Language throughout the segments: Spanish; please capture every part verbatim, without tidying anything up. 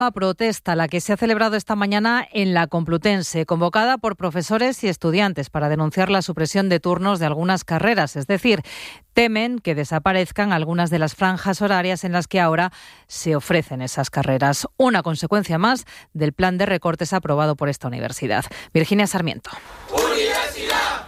La protesta, la que se ha celebrado esta mañana en la Complutense, convocada por profesores y estudiantes para denunciar la supresión de turnos de algunas carreras, es decir, temen que desaparezcan algunas de las franjas horarias en las que ahora se ofrecen esas carreras. Una consecuencia más del plan de recortes aprobado por esta universidad. Virginia Sarmiento. Universidad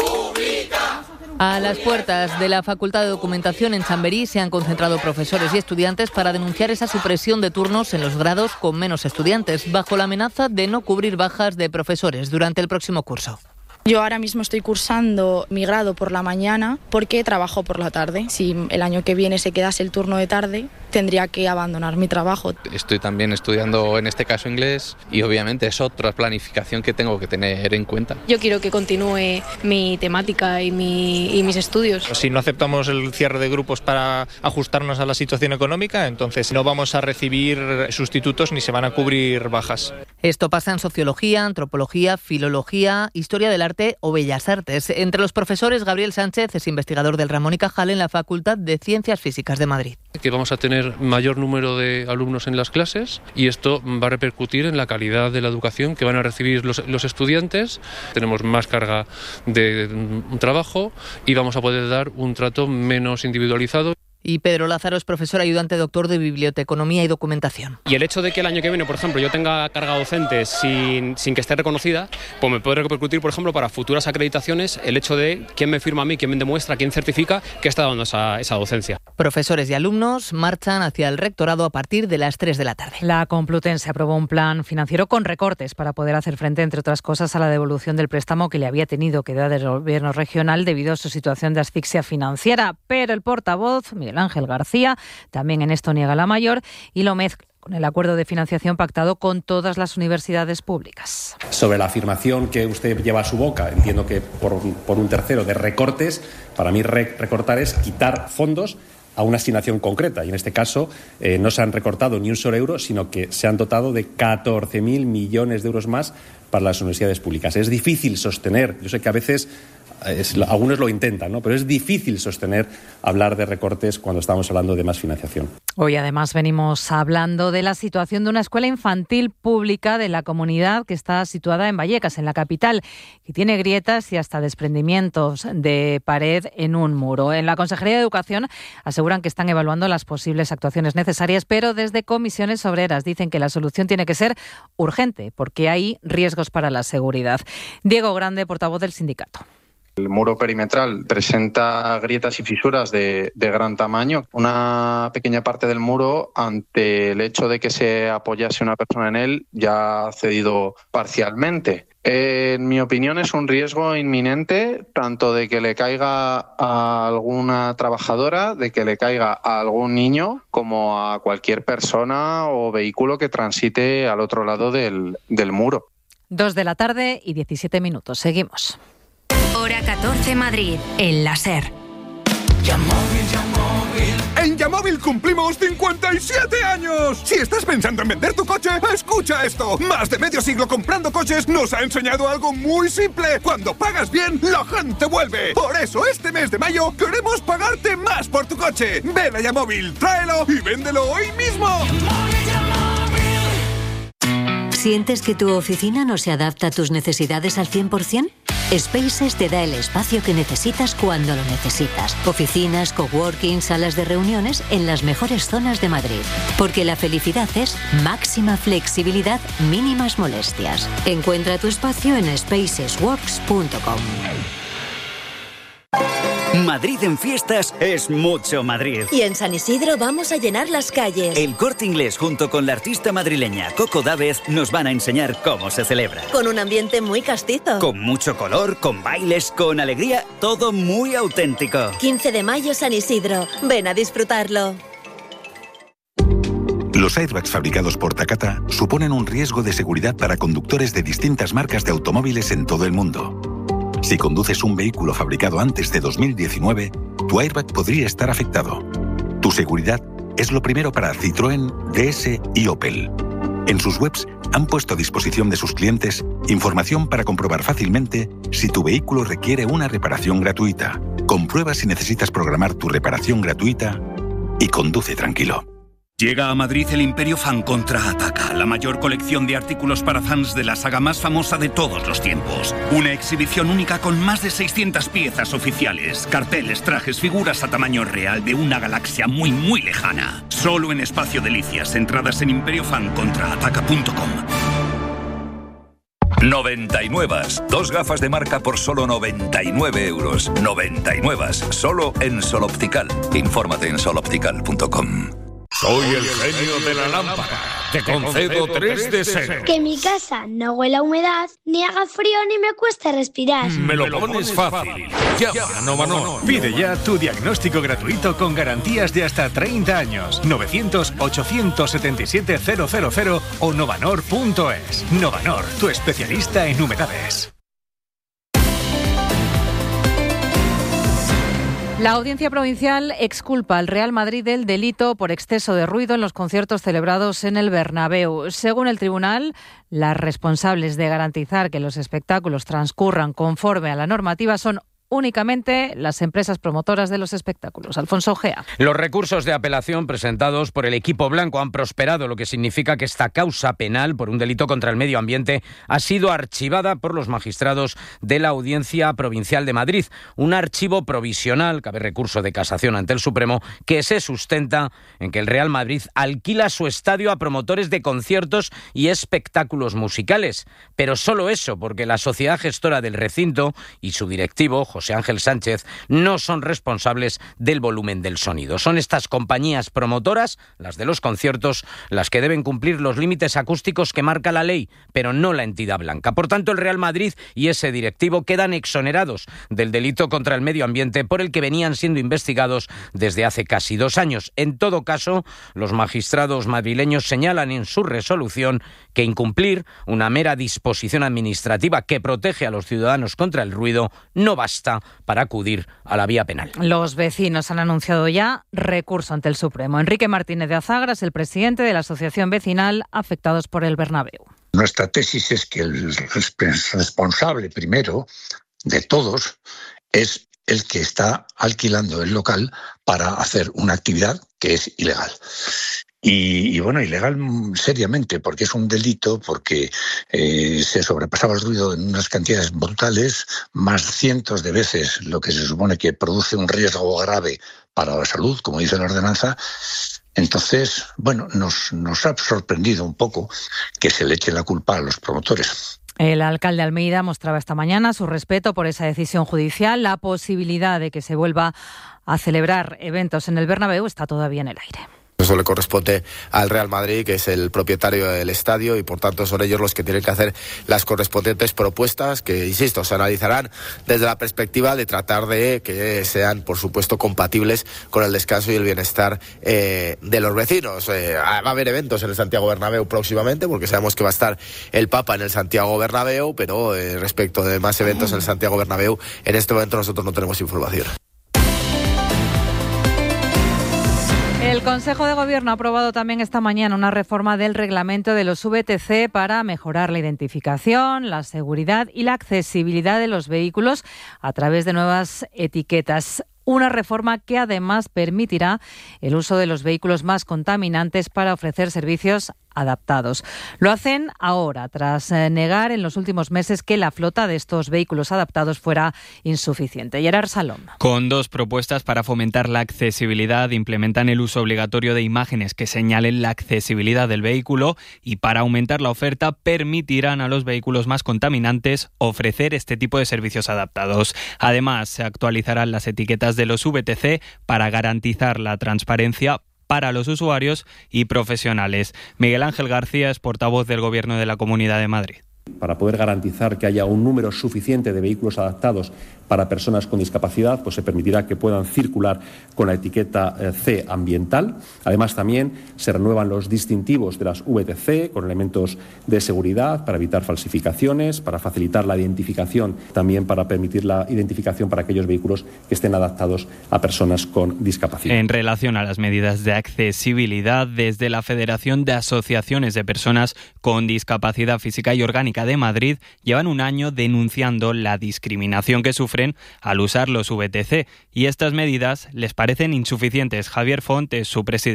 pública. A las puertas de la Facultad de Documentación en Chamberí se han concentrado profesores y estudiantes para denunciar esa supresión de turnos en los grados con menos estudiantes, bajo la amenaza de no cubrir bajas de profesores durante el próximo curso. Yo ahora mismo estoy cursando mi grado por la mañana porque trabajo por la tarde. Si el año que viene se quedase el turno de tarde, tendría que abandonar mi trabajo. Estoy también estudiando, en este caso, inglés y obviamente es otra planificación que tengo que tener en cuenta. Yo quiero que continúe mi temática y, mi, y mis estudios. Si no aceptamos el cierre de grupos para ajustarnos a la situación económica, entonces no vamos a recibir sustitutos ni se van a cubrir bajas. Esto pasa en sociología, antropología, filología, historia del arte o bellas artes. Entre los profesores, Gabriel Sánchez es investigador del Ramón y Cajal en la Facultad de Ciencias Físicas de Madrid. Que vamos a tener mayor número de alumnos en las clases y esto va a repercutir en la calidad de la educación que van a recibir los, los estudiantes. Tenemos más carga de trabajo y vamos a poder dar un trato menos individualizado. Y Pedro Lázaro es profesor ayudante doctor de Biblioteconomía y Documentación. Y el hecho de que el año que viene, por ejemplo, yo tenga carga docente sin, sin que esté reconocida, pues me puede repercutir, por ejemplo, para futuras acreditaciones, el hecho de quién me firma a mí, quién me demuestra, quién certifica que está dando esa, esa docencia. Profesores y alumnos marchan hacia el rectorado a partir de las tres de la tarde. La Complutense aprobó un plan financiero con recortes para poder hacer frente, entre otras cosas, a la devolución del préstamo que le había tenido que dar el gobierno regional debido a su situación de asfixia financiera. Pero el portavoz, Miguel Ángel García, también en esto niega la mayor y lo mezcla con el acuerdo de financiación pactado con todas las universidades públicas. Sobre la afirmación que usted lleva a su boca, entiendo que por, por un tercero de recortes, para mí re- recortar es quitar fondos a una asignación concreta y en este caso eh, no se han recortado ni un solo euro, sino que se han dotado de catorce mil millones de euros más para las universidades públicas. Es difícil sostener, yo sé que a veces Es, algunos lo intentan, ¿no? Pero es difícil sostener hablar de recortes cuando estamos hablando de más financiación. Hoy además venimos hablando de la situación de una escuela infantil pública de la comunidad que está situada en Vallecas, en la capital, que tiene grietas y hasta desprendimientos de pared en un muro. En la Consejería de Educación aseguran que están evaluando las posibles actuaciones necesarias, pero desde comisiones obreras dicen que la solución tiene que ser urgente porque hay riesgos para la seguridad. Diego Grande, portavoz del sindicato. El muro perimetral presenta grietas y fisuras de, de gran tamaño. Una pequeña parte del muro, ante el hecho de que se apoyase una persona en él, ya ha cedido parcialmente. En mi opinión es un riesgo inminente, tanto de que le caiga a alguna trabajadora, de que le caiga a algún niño, como a cualquier persona o vehículo que transite al otro lado del, del muro. Dos de la tarde y diecisiete minutos. Seguimos. Hora catorce Madrid, el láser. Yamóvil, Yamóvil. En Yamóvil cumplimos cincuenta y siete años. Si estás pensando en vender tu coche, escucha esto. Más de medio siglo comprando coches nos ha enseñado algo muy simple. Cuando pagas bien, la gente vuelve. Por eso este mes de mayo queremos pagarte más por tu coche. Ven a Yamóvil, tráelo y véndelo hoy mismo. Yamóvil, Yamóvil. ¿Sientes que tu oficina no se adapta a tus necesidades al cien por ciento? Spaces te da el espacio que necesitas cuando lo necesitas. Oficinas, coworking, salas de reuniones en las mejores zonas de Madrid. Porque la felicidad es máxima flexibilidad, mínimas molestias. Encuentra tu espacio en spacesworks punto com. Madrid en fiestas es mucho Madrid. Y en San Isidro vamos a llenar las calles. El Corte Inglés junto con la artista madrileña Coco Dávez nos van a enseñar cómo se celebra. Con un ambiente muy castizo. Con mucho color, con bailes, con alegría, todo muy auténtico. quince de mayo San Isidro. Ven a disfrutarlo. Los airbags fabricados por Takata suponen un riesgo de seguridad para conductores de distintas marcas de automóviles en todo el mundo. Si conduces un vehículo fabricado antes de dos mil diecinueve, tu airbag podría estar afectado. Tu seguridad es lo primero para Citroën, D S y Opel. En sus webs han puesto a disposición de sus clientes información para comprobar fácilmente si tu vehículo requiere una reparación gratuita. Comprueba si necesitas programar tu reparación gratuita y conduce tranquilo. Llega a Madrid el Imperio Fan Contraataca, la mayor colección de artículos para fans de la saga más famosa de todos los tiempos. Una exhibición única con más de seiscientas piezas oficiales, carteles, trajes, figuras a tamaño real de una galaxia muy muy lejana. Solo en Espacio Delicias, entradas en imperio fan contraataca punto com. noventa y nueve. Dos gafas de marca por solo noventa y nueve euros. noventa y nueve. Solo en Sol Optical. Infórmate en sol optical punto com. Soy el genio de la lámpara. Te concedo tres deseos. Que mi casa no huela a humedad, ni haga frío, ni me cueste respirar. Me lo pones fácil. Llama a Novanor. Pide ya tu diagnóstico gratuito con garantías de hasta treinta años. novecientos, ochocientos setenta y siete, cero cero cero o novanor punto es. Novanor, tu especialista en humedades. La Audiencia Provincial exculpa al Real Madrid del delito por exceso de ruido en los conciertos celebrados en el Bernabéu. Según el tribunal, las responsables de garantizar que los espectáculos transcurran conforme a la normativa son únicamente las empresas promotoras de los espectáculos. Alfonso Gea. Los recursos de apelación presentados por el equipo blanco han prosperado, lo que significa que esta causa penal por un delito contra el medio ambiente ha sido archivada por los magistrados de la Audiencia Provincial de Madrid. Un archivo provisional, cabe recurso de casación ante el Supremo, que se sustenta en que el Real Madrid alquila su estadio a promotores de conciertos y espectáculos musicales. Pero solo eso, porque la sociedad gestora del recinto y su directivo, José Ángel Sánchez, no son responsables del volumen del sonido. Son estas compañías promotoras, las de los conciertos, las que deben cumplir los límites acústicos que marca la ley, pero no la entidad blanca. Por tanto, el Real Madrid y ese directivo quedan exonerados del delito contra el medio ambiente por el que venían siendo investigados desde hace casi dos años. En todo caso, los magistrados madrileños señalan en su resolución que incumplir una mera disposición administrativa que protege a los ciudadanos contra el ruido no basta para acudir a la vía penal. Los vecinos han anunciado ya recurso ante el Supremo. Enrique Martínez de Azagra es el presidente de la Asociación Vecinal Afectados por el Bernabéu. Nuestra tesis es que el responsable primero de todos es el que está alquilando el local para hacer una actividad que es ilegal. Y, y bueno, ilegal seriamente, porque es un delito, porque eh, se sobrepasaba el ruido en unas cantidades brutales, más cientos de veces lo que se supone que produce un riesgo grave para la salud, como dice la ordenanza. Entonces, bueno, nos, nos ha sorprendido un poco que se le eche la culpa a los promotores. El alcalde Almeida mostraba esta mañana su respeto por esa decisión judicial. La posibilidad de que se vuelva a celebrar eventos en el Bernabéu está todavía en el aire. Eso le corresponde al Real Madrid, que es el propietario del estadio, y por tanto son ellos los que tienen que hacer las correspondientes propuestas que, insisto, se analizarán desde la perspectiva de tratar de que sean, por supuesto, compatibles con el descanso y el bienestar eh, de los vecinos. Eh, va a haber eventos en el Santiago Bernabéu próximamente, porque sabemos que va a estar el Papa en el Santiago Bernabéu, pero eh, respecto de más eventos en el Santiago Bernabéu, en este momento nosotros no tenemos información. El Consejo de Gobierno ha aprobado también esta mañana una reforma del reglamento de los V T C para mejorar la identificación, la seguridad y la accesibilidad de los vehículos a través de nuevas etiquetas. Una reforma que además permitirá el uso de los vehículos más contaminantes para ofrecer servicios adaptados. Lo hacen ahora, tras negar en los últimos meses que la flota de estos vehículos adaptados fuera insuficiente. Gerard Salom. Con dos propuestas para fomentar la accesibilidad, implementan el uso obligatorio de imágenes que señalen la accesibilidad del vehículo y, para aumentar la oferta, permitirán a los vehículos más contaminantes ofrecer este tipo de servicios adaptados. Además, se actualizarán las etiquetas de los V T C para garantizar la transparencia para los usuarios y profesionales. Miguel Ángel García es portavoz del Gobierno de la Comunidad de Madrid. Para poder garantizar que haya un número suficiente de vehículos adaptados para personas con discapacidad, pues se permitirá que puedan circular con la etiqueta C ambiental. Además, también se renuevan los distintivos de las V T C con elementos de seguridad para evitar falsificaciones, para facilitar la identificación, también para permitir la identificación para aquellos vehículos que estén adaptados a personas con discapacidad. En relación a las medidas de accesibilidad, desde la Federación de Asociaciones de Personas con Discapacidad Física y Orgánica de Madrid llevan un año denunciando la discriminación que sufren al usar los V T C, y estas medidas les parecen insuficientes. Javier Font es su presidente.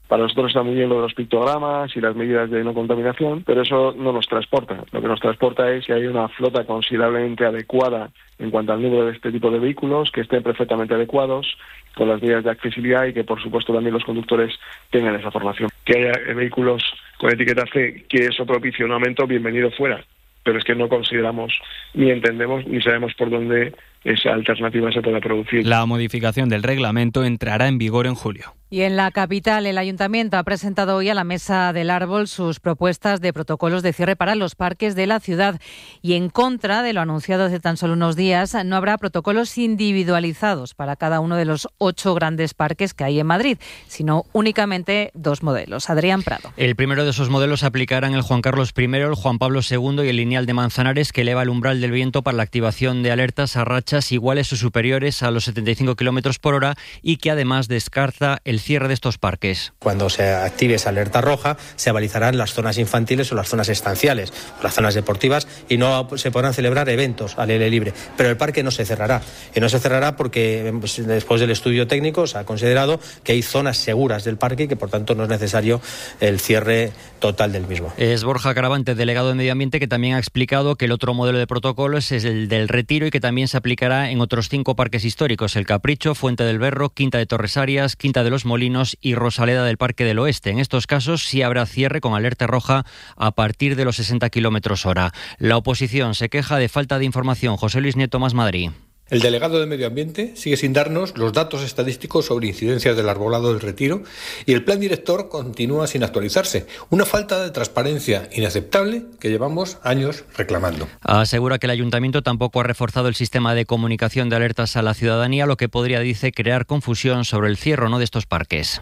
Para nosotros está muy bien lo de los pictogramas y las medidas de no contaminación, pero eso no nos transporta. Lo que nos transporta es que hay una flota considerablemente adecuada en cuanto al número de este tipo de vehículos, que estén perfectamente adecuados con las medidas de accesibilidad y que, por supuesto, también los conductores tengan esa formación. Que haya vehículos con etiqueta C, que eso propicie un aumento, bienvenido fuera. Pero es que no consideramos, ni entendemos, ni sabemos por dónde esa alternativa se pueda producir. La modificación del reglamento entrará en vigor en julio. Y en la capital, el Ayuntamiento ha presentado hoy a la Mesa del Árbol sus propuestas de protocolos de cierre para los parques de la ciudad. Y en contra de lo anunciado hace tan solo unos días, no habrá protocolos individualizados para cada uno de los ocho grandes parques que hay en Madrid, sino únicamente dos modelos. Adrián Prado. El primero de esos modelos se aplicará en el Juan Carlos primero, el Juan Pablo segundo y el Lineal de Manzanares, que eleva el umbral del viento para la activación de alertas a rachas iguales o superiores a los setenta y cinco kilómetros por hora y que además descarta el cierre de estos parques. Cuando se active esa alerta roja, se balizarán las zonas infantiles o las zonas estanciales, las zonas deportivas, y no se podrán celebrar eventos al aire libre. Pero el parque no se cerrará. Y no se cerrará porque pues, después del estudio técnico se ha considerado que hay zonas seguras del parque y que por tanto no es necesario el cierre total del mismo. Es Borja Caravante, delegado de Medio Ambiente, que también ha explicado que el otro modelo de protocolos es el del Retiro y que también se aplicará en otros cinco parques históricos: El Capricho, Fuente del Berro, Quinta de Torres Arias, Quinta de los Molinos y Rosaleda del Parque del Oeste. En estos casos sí habrá cierre con alerta roja a partir de los sesenta kilómetros hora. La oposición se queja de falta de información. José Luis Nieto, Más Madrid. El delegado de Medio Ambiente sigue sin darnos los datos estadísticos sobre incidencias del arbolado del Retiro y el plan director continúa sin actualizarse. Una falta de transparencia inaceptable que llevamos años reclamando. Asegura que el ayuntamiento tampoco ha reforzado el sistema de comunicación de alertas a la ciudadanía, lo que podría, dice, crear confusión sobre el cierre o no de estos parques.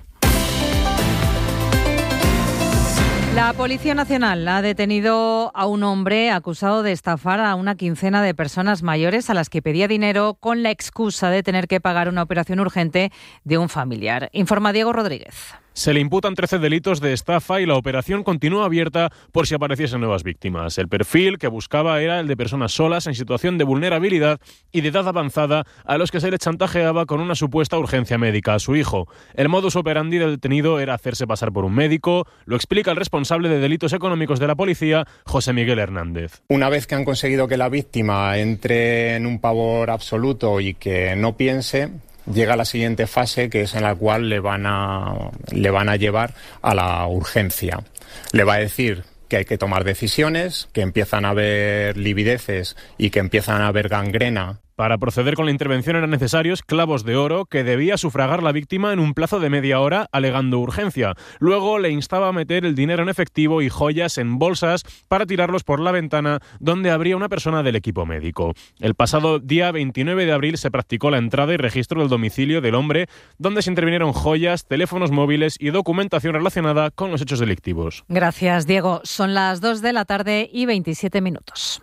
La Policía Nacional ha detenido a un hombre acusado de estafar a una quincena de personas mayores a las que pedía dinero con la excusa de tener que pagar una operación urgente de un familiar. Informa Diego Rodríguez. Se le imputan trece delitos de estafa y la operación continúa abierta por si apareciesen nuevas víctimas. El perfil que buscaba era el de personas solas en situación de vulnerabilidad y de edad avanzada a los que se le chantajeaba con una supuesta urgencia médica a su hijo. El modus operandi del detenido era hacerse pasar por un médico, lo explica el responsable de delitos económicos de la policía, José Miguel Hernández. Una vez que han conseguido que la víctima entre en un pavor absoluto y que no piense, llega la siguiente fase, que es en la cual le van a, le van a llevar a la urgencia. Le va a decir que hay que tomar decisiones, que empiezan a haber livideces y que empiezan a haber gangrena. Para proceder con la intervención eran necesarios clavos de oro que debía sufragar la víctima en un plazo de media hora alegando urgencia. Luego le instaba a meter el dinero en efectivo y joyas en bolsas para tirarlos por la ventana donde habría una persona del equipo médico. El pasado día veintinueve de abril se practicó la entrada y registro del domicilio del hombre, donde se intervinieron joyas, teléfonos móviles y documentación relacionada con los hechos delictivos. Gracias, Diego. Son las dos de la tarde y veintisiete minutos.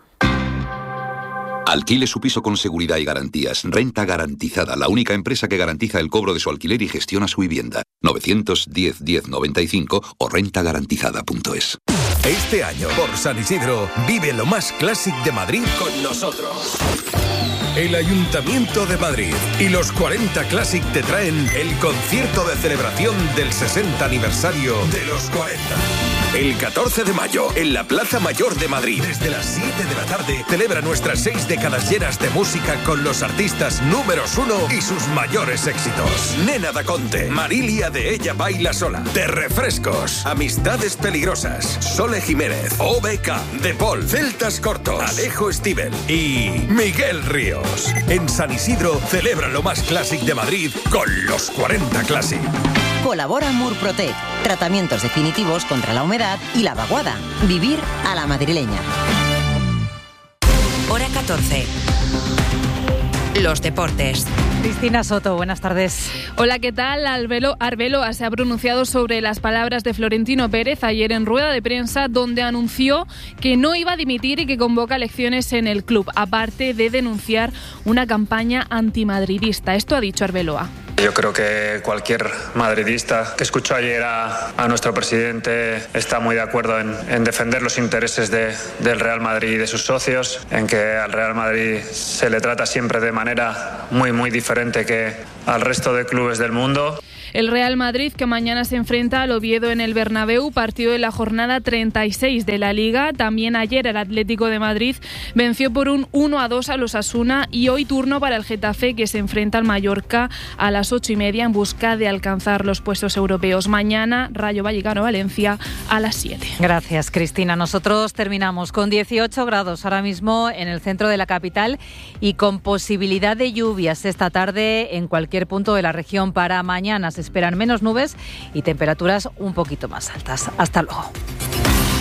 Alquile su piso con seguridad y garantías. Renta Garantizada, la única empresa que garantiza el cobro de su alquiler y gestiona su vivienda. novecientos diez diez noventa y cinco o renta garantizada punto es. Este año, por San Isidro, vive lo más clásico de Madrid con nosotros. El Ayuntamiento de Madrid y los cuarenta Classic te traen el concierto de celebración del sesenta aniversario de los cuarenta. El catorce de mayo, en la Plaza Mayor de Madrid, desde las siete de la tarde, celebra nuestras seis décadas llenas de música con los artistas números uno y sus mayores éxitos. Nena Da Conte, Marilia de Ella Baila Sola, De Refrescos, Amistades Peligrosas, Sole Jiménez, O B K, De Paul, Celtas Cortos, Alejo Stivel y Miguel Ríos. En San Isidro, celebra lo más clásico de Madrid con los cuarenta Classic. Colabora Murprotec, tratamientos definitivos contra la humedad y la vaguada. Vivir a la madrileña. Hora catorce. Los deportes. Cristina Soto, buenas tardes. Hola, ¿qué tal? Arbelo, Arbeloa se ha pronunciado sobre las palabras de Florentino Pérez ayer en rueda de prensa, donde anunció que no iba a dimitir y que convoca elecciones en el club, aparte de denunciar una campaña antimadridista. Esto ha dicho Arbeloa. Yo creo que cualquier madridista que escuchó ayer a, a nuestro presidente está muy de acuerdo en, en defender los intereses de, del Real Madrid y de sus socios, en que al Real Madrid se le trata siempre de manera muy, muy diferente que al resto de clubes del mundo. El Real Madrid, que mañana se enfrenta al Oviedo en el Bernabéu, partido de la jornada treinta y seis de la Liga. También ayer el Atlético de Madrid venció por un uno a dos a los Osasuna y hoy turno para el Getafe, que se enfrenta al Mallorca a las ocho y media en busca de alcanzar los puestos europeos. Mañana Rayo Vallecano-Valencia a las siete. Gracias, Cristina. Nosotros terminamos con dieciocho grados ahora mismo en el centro de la capital y con posibilidad de lluvias esta tarde en cualquier punto de la región. Para mañana se esperan menos nubes y temperaturas un poquito más altas. Hasta luego.